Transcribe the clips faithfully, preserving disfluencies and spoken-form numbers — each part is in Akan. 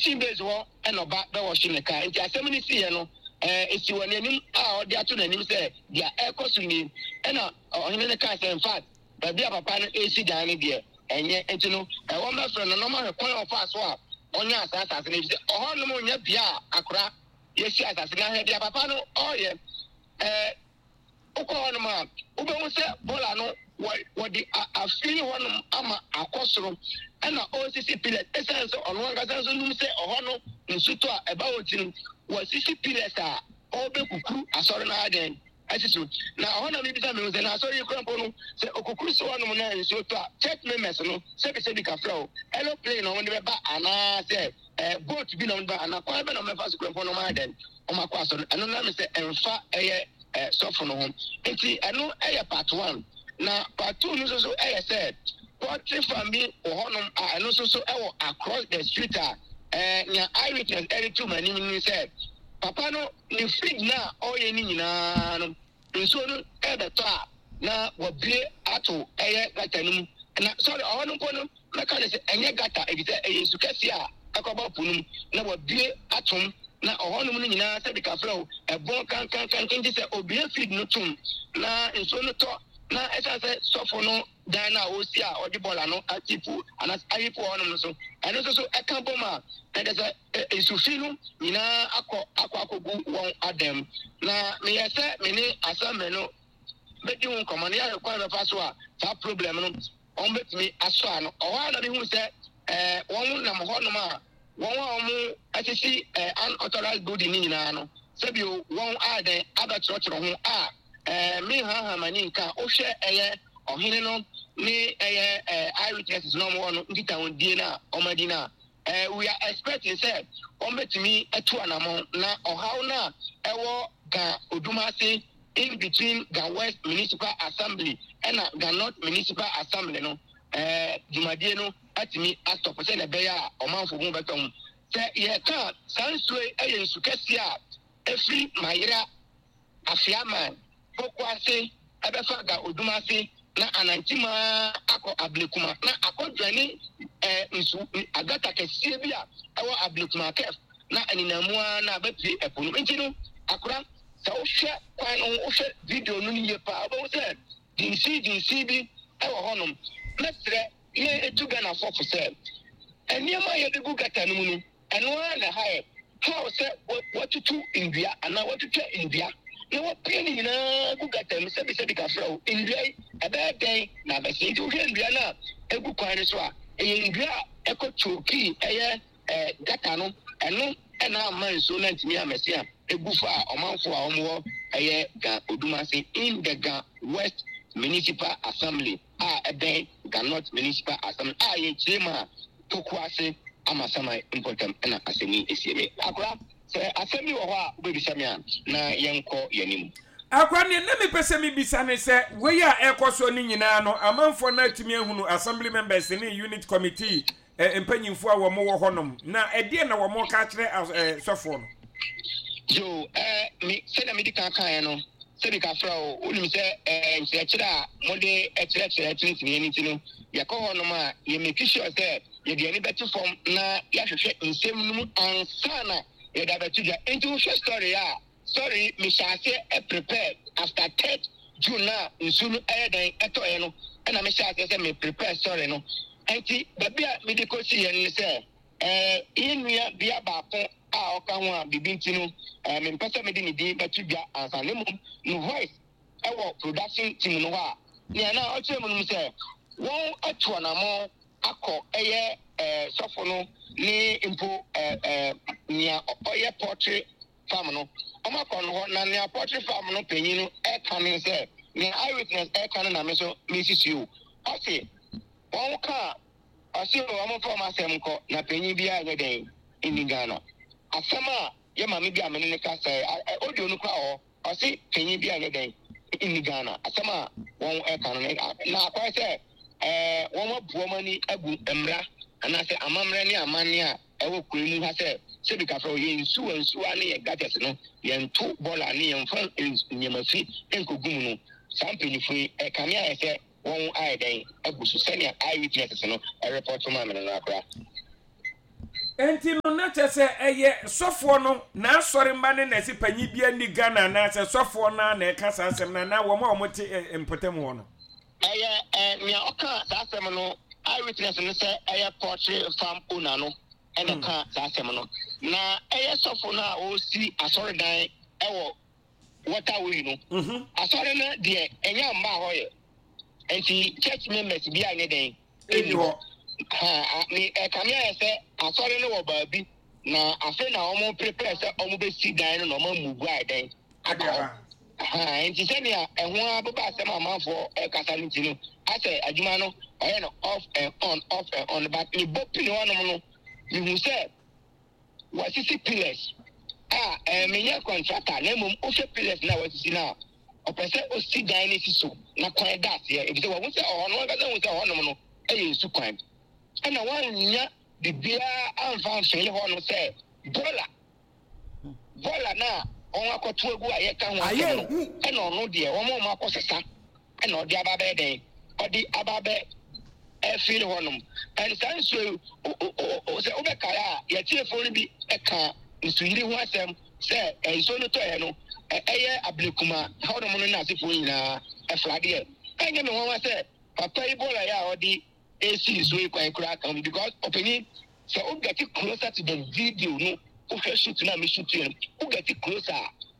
washing base wo e no ba be washing the car nti asem ni si ye no eh esi woni anim a odi ato nanim say dia air cost ni e na ohene ne car say in fact ba bia papa no esi dan ni de enye enti no e wo ma fro no no ma kwan of us wa onya asasa asase ni oho no mo nya bia akora yesi asase na he bia papa no oye eh uko no ma ube wo say bola no what the afili one ama akosoro na O C C pillars essence on one gaza so num say ohono nsuto a eba wotin wa sisi pillars a obekuku asori na aden asisu na ohono mi bisa me say na asori krampo no say okukuru so one na nsuto a check members no say be say bi ka flow hello plane no be ba ana say eh boat bi no ba ana kwa be no me fast krampo no ma aden o ma kwa asori eno na me say emfa eye eh sofo no ho enti eno eye part one na part two no so eh said poultry farming ohonum a no so so eh across the street eh nya eyewitness every two many ni said papa no ni feed na oye ni nyina no nso no eh beto a na wobie ato eh gatanum na sorry ohonum po no na ka say enye gata e bi say eh sukasi a akoba punum na wobie atom na ohonum no nyina say bi ka flow e bon kan kan kan kin say obie feed no tum na nso no to na esa say sofo no dan na osi a odi bola no atipu ana ayipu onum so eno so so eka boma and there's a isufilu nyina akọ akọ akogu won adem na me yese me ni asame no bedi won komane ya kwa be fa so a fa problem no on betimi aso ano o wa na bi hu se eh won na mo hono ma won wa mu asisi unauthorized building ni nyina no sebi won aden abatrochro ho a eh me ha ha mani nka o hwe eye ohene no ni eye eh eyewitnesses no mo no ndita won die na omadi na eh we are expecting say on betimi etu anamo na ohaw na ewo ga odumase in between Ga West Municipal Assembly and Ga North Municipal Assembly no eh jumadie no atimi astop say na be ya omanfo mu betom say ye ka sansue eye nsukasi a efri mayira afiaman pokwase ebefa Ga odumase na anantima akọ ablekuma na akọdwani eh nsu agata kese bia ewo ablekuma kef na aninamua na bepi eponu ntino akora sa ohwe kwan no ohwe video no ni yepa obo se dinsi dinsi bi ewo honom na sre ye etuga na fofu se eniema ye de gugata no mu no eno na hae how se watutu india ana watutu india na wapeni na gugata mi se bi se bi ka flow india ebe den na be se ju hwe india na egu kwan so a e india ekochoki eye eh gata no eno ena man so na ntimi amesia egufa omanfo a omwo eye Ga Odumase in the Ga West Municipal Assembly a ebe Ga North Municipal Assembly a ye chema tokwase amasama important na asemi esieme akora se asemi wo ho a obebisame na yenko yanim akwa ne na me pese me bisa ne se we ya ekoso ni nyina no amanfo na atimi ehunu assembly members ni unit committee empanyimfo a wo mo wo honom na ede na wo mo ka kire sofo no yo eh mi se na medika kan no se bi ka fra o unim se eh nchekire a mo de echire echire ni ti no yakọ honom a ye make sure se ye de ani betu form na ya hwehwe nsem num ansana ye da betu ja into story a sorry me shall say prepare after third June na nsunu eden etoye no na me shall say me prepare story no enti babia medical see yen say eh inua bia ba ko a oka ho a bibinti no eh me pesa me di ni di betu ja ansana mu no voice ewo production team no a ne na o che mu no say won atu na mo akọ eye eh sofo no ni impo eh eh nia oye portrait farm no oma kon ho na nia poultry farm no panyin no e kan say ni eyewitness e kan na me so missus you o say won ka o say o mo form asem ko na panyin bia nye den ini Ghana asema ye ma me bia me ne ka say audio no kwa o o say panyin bia nye den ini Ghana asema won e kan na akwa say eh won mo buomani agu emra ana say amamre ni amane a ewo kwemu ha say se bi ka fro ye nsu nsu ani ye gadgets no ye nto bola ni ye mfa nyemafi enkogum no sampeni fui e kamia ye se won ai den agusu senior eyewitnesses no e report ma me na akra enti no na chese eye sofo no na asori mba ne na si panyi bia ni Ghana na se sofo na na e kasa asem na na wo ma wo te empotem ho no eye eh me oka sa asem no eyewitness no say eye poultry farm owner no ene ka sa asem no na eye sofo na o si asori dan ewo waterway no mhm asori na de enya mba hoye enti church members bia anye den edo ha ni e kamia say asori no wo baabi na afi na omo prepare say omo be si dan no omo mugu adan aka ha enti say ni ehun ababa asem amanfo e kasa ni tinu ase adwuma no oye no off and on off and on but ni bopi no no no you say wasisi pillars ah eh menya contractor na mum o fe pillars na wasisi na o pese o si dan ni siso na kwan gas ye e bi say wo say o no ga say wo say o no no e ye su kwan ana wanya the bia anfan fele ho no say bola bola na on akoto egu aye ka ho e no no de o mo ma akosesa e no de ababe den o di ababe e feel ho no and san so o say o be kaya ye telefone bi e ka nsuyiri ho asem say e so no to e no eye ablekuma ho no no na asefo nyina e flade e enye me ho say papa ibola ya o di A C is way quite crack because opening so we get it closer to the video no okay shoot na me shoot you we get it closer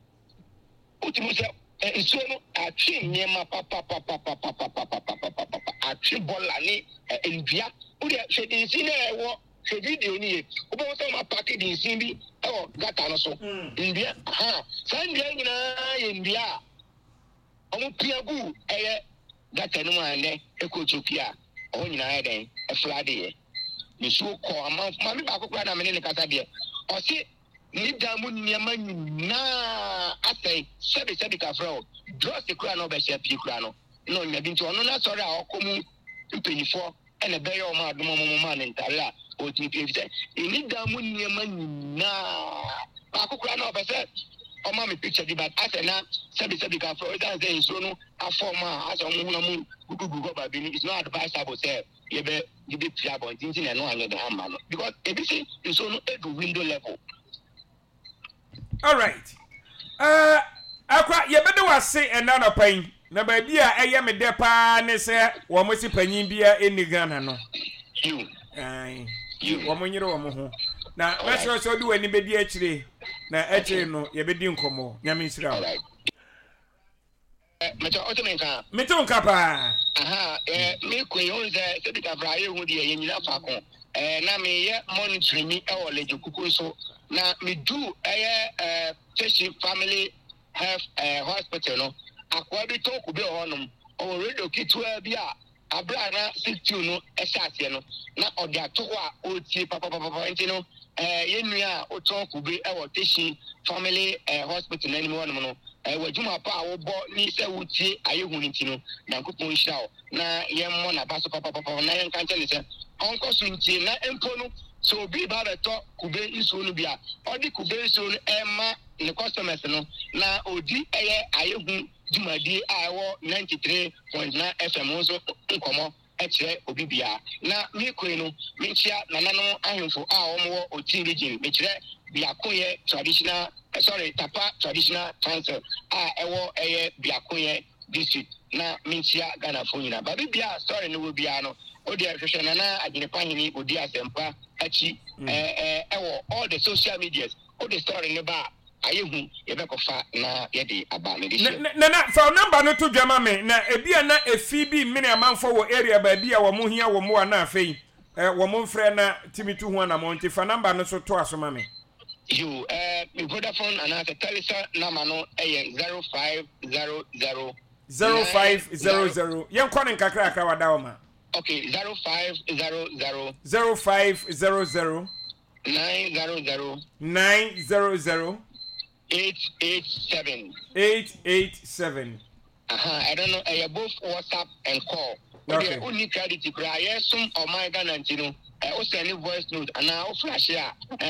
ultimo say so no a trim nyema papa papa papa papa papa a trim bola ni envia we dey say the scene e wo say video ni e we bo so ma pack the scene bi e gata no so envia ha sandia nyina envia omo piagu eye gata no ma ne e ko chopia o nyina eden e flade ye ni so ko ama ma mi ba kokura na me ne kasa de o si ni damu nyama nyina asai sebi sebi ka fro dross e kura no be share pi kura no no nya bi nti ono na sorry a okomu mpenifo e na be ye o ma adomo mo ma ne ntare a o ti pi fi ni damu nyama nyina ba kokura na o be se o ma me picture di but ase na sebi sebi ka fro that say so no afoma ase o mu na mu gugu go ba bi ni it's not advisable say you be you be pia but tinti na no anya the hammer no because e be say so no at window level. All right. Uh akwa ye be de wase ena no pan na ba bia eye me de pa ne se wo mo si panyin bia eni Ghana no. You. Ai. You wo mo nyire wo mo ho. Na na sure so do ani be di akire na akire no ye be di nkomo nyame nsira. All right. Meto otomenka meto nka pa aha eh me kwen ze se bika braye hu de ye nyina fa ko eh na me ye monitoring mi e wole jekuku so na me do eh eh Teshi family health eh hospital no akwa bi to ku bi honum o radio kitwa bi a abra na sixty no e shase no na ode ato ho a o tie papa papa enti no eh ye nua o to ku bi e wo Teshi family eh hospital na ni mo no eh wajuma pa wo bo ni se wutie ayehunu ntino na nkopon hira o na yemmo na baso papa papa na yen kan tele se onko so ntie na empo no so obi ba beto kube iso no bia odi kube iso no ema ne customers no na odi eye ayehun jumadi awo ninety-three point nine F M so nkomo ekire obi bia na mi kwen no mi chia na nanom ahemfo a wo mo oti region mi kire biakoye traditional uh, sorry Tapa traditional council ah ewo eye biakoye district na minchia Ghana fo nyina ba bia sorry no wo bia no odi ahwehwe na na agene pahini odi asempa achi eh eh ewo all the social medias all the story ne ba ayehu ye be kofa na ye de aba me de na na fa number no to dwama me na ebia na efi bi mini amanfo wo area ba bia wo mo hia wo mo na afei eh wo mo mfrɛ na timitu ho na mo nti fa number no so to asoma me you uh my Vodafone and as a telephone number no eh zero five zero zero zero five zero zero yen konin kakra akra wada o ma okay zero five zero zero zero five zero zero nine zero zero nine zero zero eight eight seven eight eight seven. Uh-huh. I don't know. I both WhatsApp and call. Okay. The only credit to cry. Yes, some of my Ghana, you know. I also send voice note and now flash here.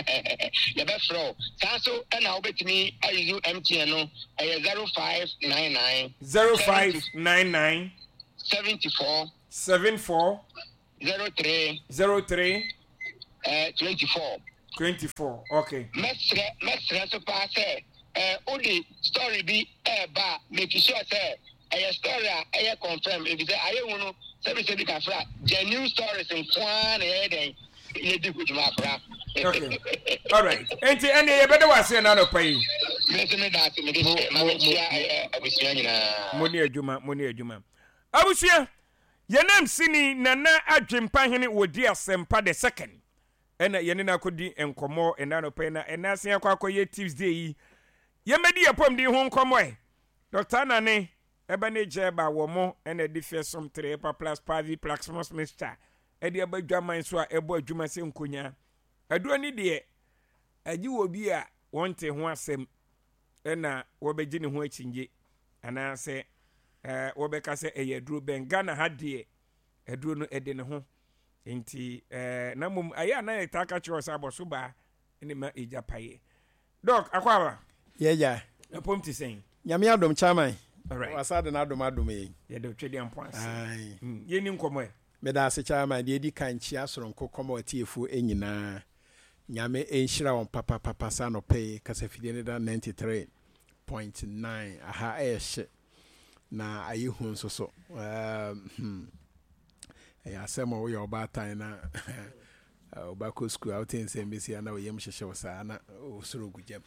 The best flow. So and now bet me I use M T N no. I zero five nine nine zero five nine nine seventy four seven four zero three zero three uh twenty four. twenty-four okay mesre mesre so pa say eh only story be eh ba make sure say eh story eh confirm if say aye hunu say be say be kafra genuine stories in kwan eh den ye di kujuma afra okay all right enti ene ye bede wase na no pai me se me da se me dey ma me chia eh abusua nyina moni adwuma moni adwuma abusua yenam sini nana adwempa hene wodi asempa the second ena yene na kodi enkomo ena no pai na ena se akwa akoye Tuesday yi yemedi yapom di ho nkomo e Doctor Nane ebe ne jeba wo mo ena di fesom three pa plus pavi plaxmos mister edi abadwaman so a ebo adwuma se nkonya aduro ni de agi wo bi a wonte ho asem ena wo beji ne ho achinje ana se eh wo beka se eye aduro ben Ghana ha de aduro no ede ne ho enti eh na mum aya na etaka chiwo sa boso ba ene ma eja paye doc akwawa yeja epom ti sen nyame adom chairman all right wasade na adom adom yi ye do twedi ampoase ai ye ni nkomo e me da se chairman de di kanchi asoronko komo atiefu enyina nyame enhira won papa papa sa no pay kasafide ne da ninety-three point nine aha ehye na ayehu nso so um ya sema wo yo batan na obako school out in sembesi na oyem hyehye wo sa na osoro gujam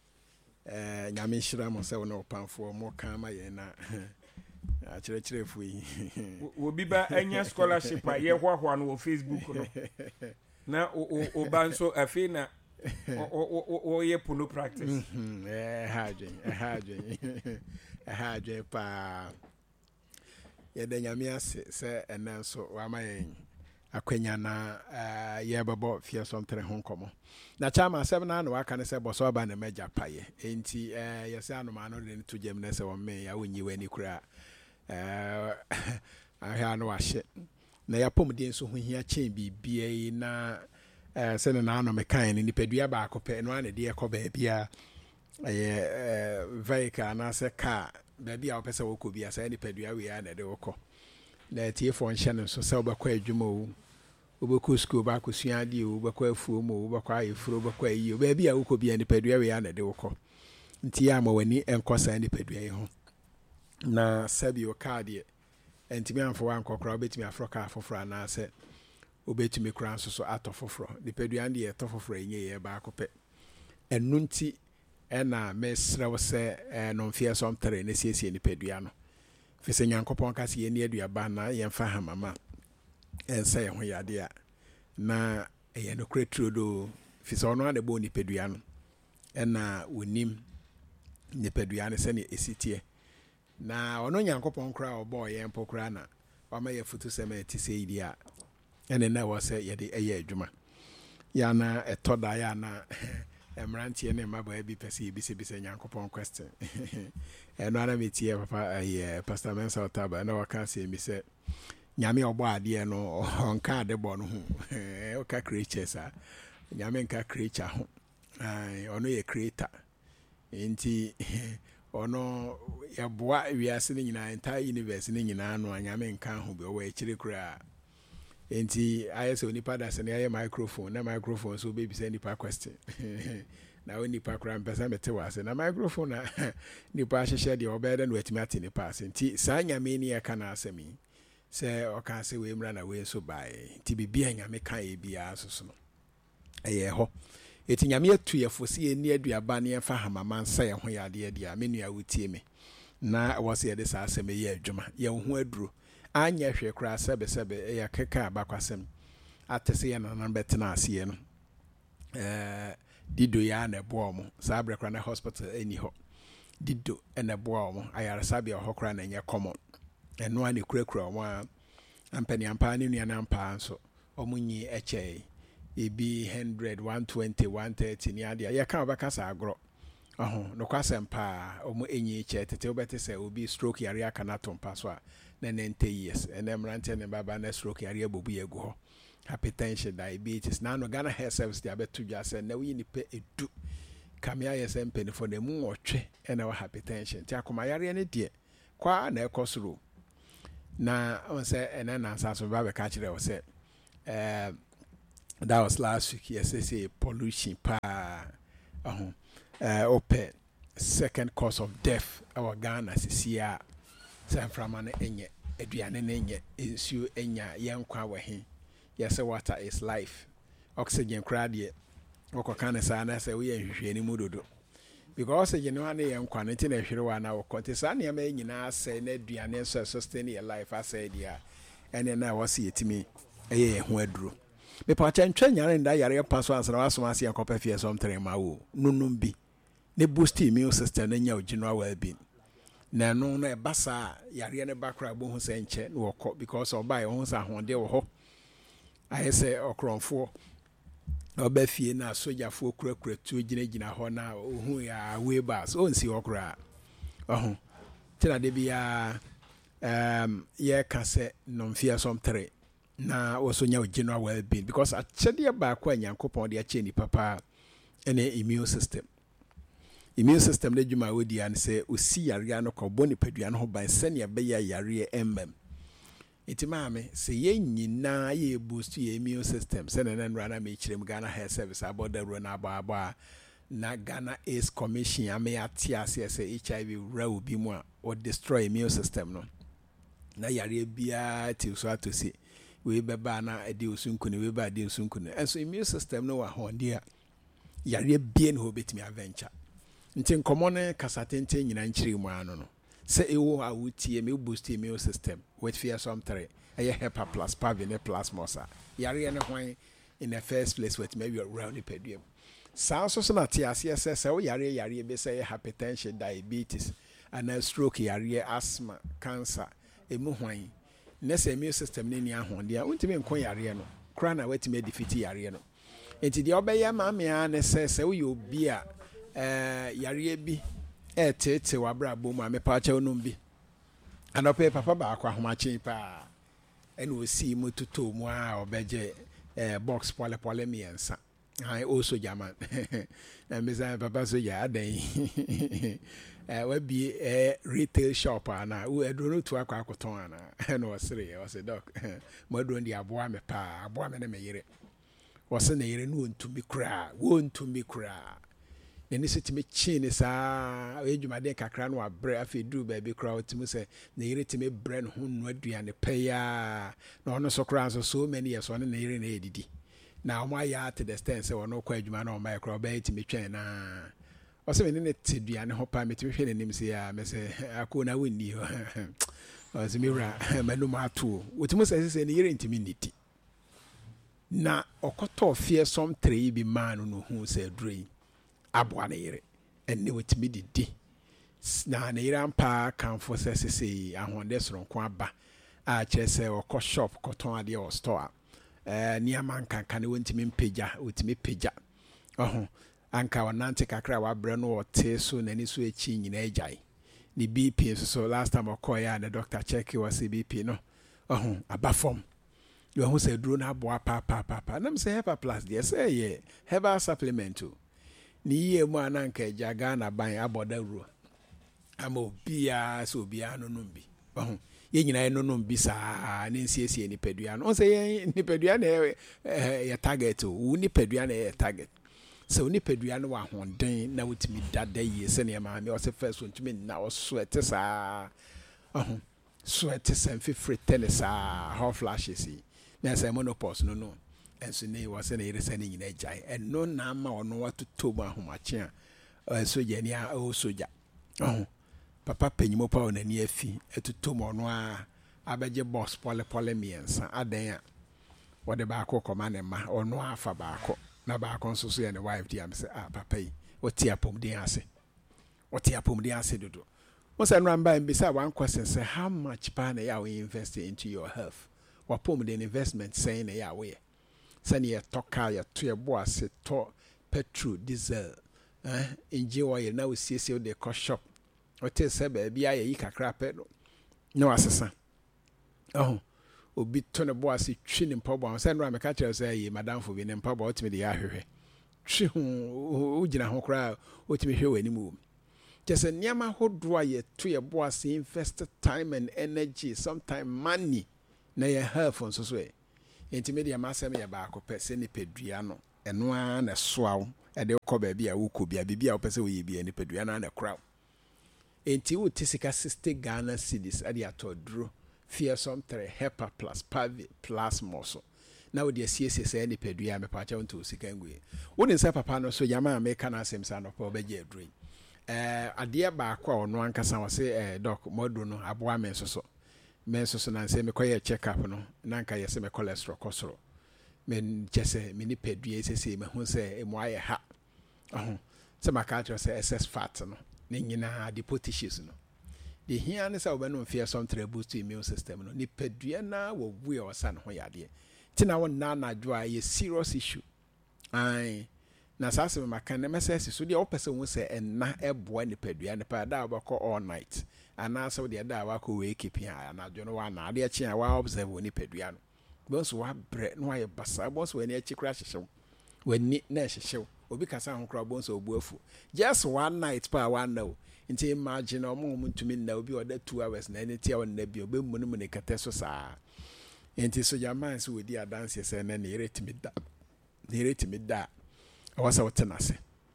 eh nyame hira mo se wo no panfo mo kan ma ye na a chere chere fu yi wo bi ba anya scholarship a ye hwahwa no Facebook no na o o banso afi na o o o ye puno practice eh haje haje haje pa ye de nyame ase se enenso wa ma yen akwanya na ye bebo fie somtre ho nkomo na chama seven na na waka ne se boso aba na meja paye enti eh ye se anoma no de to gem na se wo me ya wonyi wani kura eh ahia no ahye na ya pom de nso ho hia chen bibia na eh se na na me kan ni nipadua ba akopɛ no ane de ekoba bia eh vehicle na se car da bia opese wo ko bia se nipadua we ya na de wokɔ na tie fo nhyɛ no so se obekɔ adwuma o obekɔ school ba ko sua de o obekɔ afuo mo obekɔ ayefuro obekɔ ayi o ba bia wo ko bia nipadua we ya na de wokɔ nti ya ma wani enkosa nipadua yi ho na sabi o car de entimi amfo wan kokora obetimi afro car foforo na se obetumi kura nso so ato foforo nipadua de ye to foforo enye ye ba akopɛ enu nti ɛna mesrew se no mfie som tere ne siesie nipadua no fese nyankopɔn ka se ye ni aduaba na ye mfa hamama ensa ye ho yade a na ye no kretrodo fese ono ade bo nipadua no ɛna wonim nipadua ne se ne esitie na ono nyankopɔn kura obo ye mpo kura na wama ye futu se ma ti se idi a ene na wo se ye de eye adwuma ya na etoda ya na emrantie ne maba bi pese bi se bi se nyankopɔn question eno ana metie papa eh pastor Mensa Otaba na waka se mi se nyame obo ade no onka ade bo no ho o ka creatures a nyame nka creature ho ai ono ye creator enti ono ya boa wiase ne nyina entire universe ne nyina no anyame nka ho be o wa ekire kura enti ayese onipa da se ne aye microphone na microphone so be bi se nipa question na onipa kura mpesa mete wase na microphone na nipa hyehye de obeda no atimi ate nipa ase enti saa nyame ni ya kana asemi se o ka se we mra na we so bae enti bibia nyame kan e bia asoso no eye ho eti nyame atu yefosi eni aduaba ne fa hamama nsa ye ho yade de a menua wutie me na wose ye de saa asemi ye adwuma ye ho aduro anya hwe kura sebe sebe ya keka abakwasem atese ye na nan betena ase no eh dido ya na ebo mo saa brekra na hospital eni ho dido ena ebo mo ayare sabia ho kura na nye common eno ani kura kura mo ampani ampa ni nua na ampa nso omunyi eche ebi one hundred one twenty one thirty ni ade ya kan obaka sa agro oho no kwasem pa omu enyi eche tete obete se obi stroke yare aka na tompa so a na ninety years ene mrante ne baba na stroke yare abobu yegu ho hypertension diabetes na no Ghana Health Service dia betu dwa se na wi ni pe edu kamia yes mpeni for na mu otwe ena wa hypertension ti akoma yare ne de kwa na ekosoro na on se ene na nsa so baba ka kire o se eh that was last week. Yes, they say pollution pa uh uh open second cause of death our Ghana sisia san frama na enye aduane na enye ensuo enya yenkwa wahe. Yes, water is life. Oxygen crowd ye okọ na sa na say we nhwehwe ni mudodo because oxygen no na yenkwa na tin ehwere wa na okọ te sa na me nyina say na aduane so sustain your life asay dia ene na wose yetimi eye ho aduro me pa cha ntwa nyare nda yare paso ansana waso ase yakopa fie som tere ma wo nunum bi ne boost immune system na nya original well being na no na basa yare ne bakra bo hu se nche na wokọ because oba ye hu sa honde wo ho aye se okronfo oba fie na sojafo kurakura tu gina gina ho na ohu ya weibas onsi okra ohu tena de bia um ye ka se nomfia som tere na also nya general well being because achede ba kwa nyankopon de ache ni papa ene immune system immune system de djuma wodi an se osi yare no ko boni padua no ho ban se ne be ya yare emmem itimame se ye nyina ye boost ye immune system se ne nan rana me kirem Ghana Health Service about the run aba na Ghana Ace Commission ame atia se H I V raw bi mu a or destroy immune system no na yare bia ti so atosi we beba na ade osunkuni we ba ade osunkuni and so immune system no wa honde a yare bia no betimi adventure nti nkomone kasatente nyina nchiri mu ano no se ewo awutie me boost immune system with fear some three eye hepa plus pavine plus mosa yare ne hwan in the first place with maybe around the pedium sounds so na tia se se se wo yare yare be say hypertension diabetes and stroke yare asthma cancer emu hwan nese immune system ne ni ahonde a untime nko yare no kra na watime defeat yare no enti de obeye ma me a ne se se wo yobi a eh yare bi e tete wabra bom a me pa cha onum bi anope papa ba akwa homachi pa ene osi mototo mu a obeje eh box pole pole miensa hai o soja man na me say papa soja adan eh we bi eh retail shop ana we edoro to akwa akoton ana ene osere o se doc mo do ndi aboa me pa aboa me na me yire wo se na yire no ntumi kra wo ntumi kra neni setime chine sa ejumade kakra no abre afi duru ba bi kra otimu se na yire time bre no ho no aduane peya na ono so kra so so many years on na yire na edidi na omo ya to the stand se ono kwa adwuma na omo kra ba etime twen na o se me ne te duane ho pa metime hwe nenim se ya me se akona wonni ho o se me wra manum ato otimu se se ne yire ntimi niti na okoto fie som three bi man no hu se dure aboa na yere enne wetimi didi na na yere ampa kanfo sesese ahonde soronko aba a kyerese okọ shop koton ade o store eh niama nkanka ne wentimi mpagya wetimi pagya oho anka wanante kakra wa bre no ote so na ni so echi nyina agyae ni B P so, so last time okoya ya the doctor check was B P no oho aba form you who say duro na aboa pa pa pa pa na me say Hepa Plus dey say ye herbal supplement o ni ye mu ananka eja Ghana ban abodawuro ama obia so obia no no bi oh ye nyina no no bi sa ne nsiesie ni padua no say ye ni padua na ye target o ni padua na ye target so ni padua no wa honden na wutimi dada ye se ne ma me o se first one timi na o sweat sa oh sweat sa fifre tennis sa how flashes na say monopause no no enso ne wase na yire sane nyina jai eno na ma ono watoto mu ahomache a soja ni a o soja oh papa panyimo pa onani afi etoto mu ono a abeje boss pole pole miensa adan a wode ba akọ koma ne ma ono afa ba akọ na ba akọ nso so ye ne wife di am say ah papa yi oti apom din ase oti apom din ase dodo mo say no amba mbisa one question say how much pa na ya we invest into your health wapom den investment say na ya we sani ye toka ye to ye boase to petrol diesel eh engine oil na osiesie de co shop o te se ba bia ye kakra pe no no asesa oh obi to ne boase twi ne mpabo say no ameka kire say ye madam fo bi ne mpabo otimi de ya hwehwe twi hu o gina ho kra otimi hwe wani mu just niama hodo ye to ye boase invest time and energy sometimes money na ye health on so so enti me de masem ye ba ko pese ne pedua no eno a na soaw e de ko ba bia wo ko bia bibia wo pese wo ye bia ne pedua na na kra enti wo tisika sixty Ghana cedis ade atodro fearsome three hepa plus pavi plus moso na wo de asiesie say ne pedua me pa cha wonto sika ngwe wo ne se papa no so yama me kana asem sa no pa obegye adro eh ade ba ko ono ankasa wo se eh doc modo no aboa me so so me so so na se me koye check up no na nka yese me cholesterol kosoro men chese me ni pedua esese me hu se emo aye ha ahụ se maka se excess fat no ne nyina adipotishes no the here ne sa obenu fear some three boost immune system no ni pedua na wo wu e osa no ho yade ti na won na na dwo a serious issue ai na sa se maka ne message so de o pese won se enna eboa ni pedua ne pa da obako all night ana so de da wa ko we keep here na dwo no wa na de chi a wa observe ni pedua no bonso wa bre no aye basa bonso we ni achi kra hyehyew wani na hyehyew obi kasa ho kra bonso obuafu just one night pa one now nti imagine omo mutumi na obi oda two hours na ene tia won na bi obemu no ne kete so saa nti so jaman so we di dance se na ne retimi da ne retimi da awasa wotenase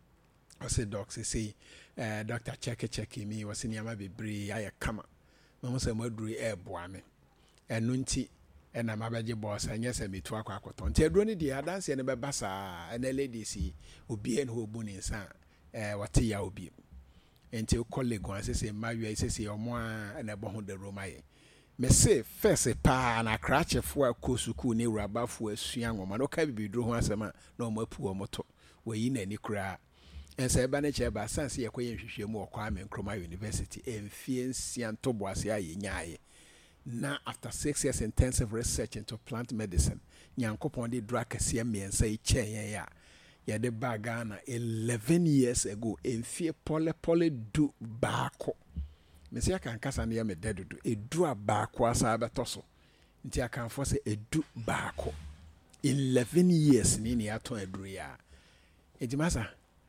I say docs say eh doctor check check me was ni ama bebre aye kama mo say maduru e boa me enu nti ena mabeje boss anya se metu akwa akoto nti aduro ni dia dance ne be basa ena ladies obi en ho bu ni nsa eh wate ya obi nti colleague wan say mawe say say omo a na bo ho de romaye me say first pa na krachefo akosuku ni rabafo asua ngoma no ka bibiduro ho asema na omo apu omo to wayi na ni kura ensa eba ne cheba sanse yekoye nhwehwe mu okwa me Nkrumah University emfie nsia ntobo ase aye nyaaye na after six years intensive research into plant medicine nyankopon de drug kase miensa e chen ya ya de bagana eleven years ago emfie pole pole du baako mesi aka nkasa ne ya me dedudu edu abaako asa abetoso nti aka mfo se edu baako eleven years ni ni aton aduru ya ejimasa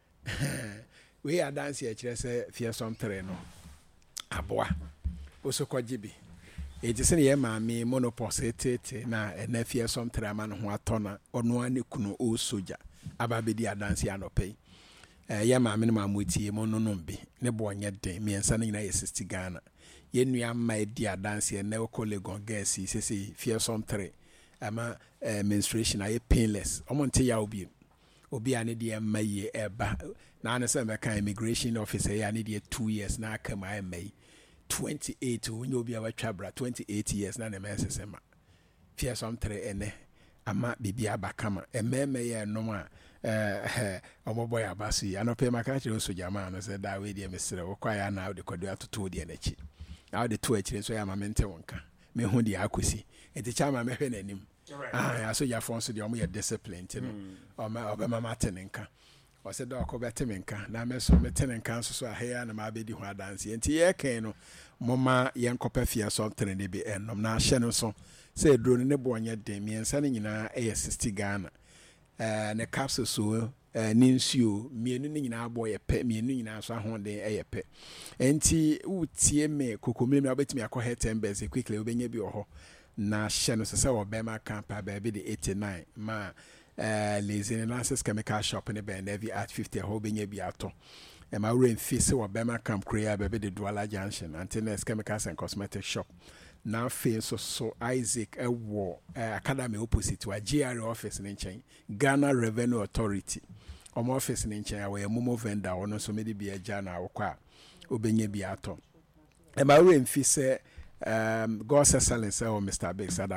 we are dance here say fearsome three no aboa osokojibi ejise ne ye maami monopause tete na na fearsome three ama no ho atona ono ane kunu o soja ababedi adanse anope eh ye maami no mamutie mono no mbi ne bo onye den miensa na nyina ye sixty Ghana ye nua ma edi adanse na o colleague gesi sese fearsome three ama eh, menstruation aye painless omonte ya obi obi ane de maye eba na ane se meka immigration officer ya ne de two years na aka ma mai twenty-eight onye obi awatwabra twenty-eight years na ne mesesema fearsome three ene ama bibia abakama ememe ye no ma eh omoboy abasi anope makachi oso jama no se da we de mesere okwa ya na de kodo atoto de na chi na de to achire so ya ma mente wonka me hu de akosi enti chama me hwe nanim ah so ya fonso de omo ye discipline ti no o ma obema matenenka o se do ko betemenka na me so metenenka so so ahia na ma bedi ho adanse enti ye kan no moma ye nkopa fearsome three ne bi ennom na hye no so se drone ne bo onye den miensa ne nyina e sixty Ghana eh ne capsule so eh ninsuo mienu ne nyina abo ye pe mienu nyina so ahonde e ye pe enti utie me kokomire me obetimi akọ ten base quickly obenya bi oho na hye no se wo bema campa ba bi de eighty-nine ma eh lezine lances chemical shop ne ben every at fifty ho benya bi ato e ma rain face wo bema camp korea ba bi de Douala Junction Antennas Chemicals and Cosmetic Shop na fe so so Isaac ewo uh, academy opposite wa G R office ne nchen Ghana Revenue Authority omo office ne nchen awe momo vendor ono so mede bia ja na akwa obenye bia ato e ma we mfi se um go selling say o Mister Big Sada